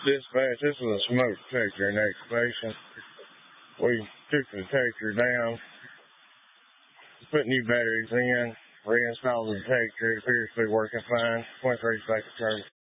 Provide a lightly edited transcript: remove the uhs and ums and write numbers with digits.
Dispatch, this is a smoke detector in excavation. We took the detector down, put new batteries in, reinstalled the detector. It appears to be working fine. 23 seconds service.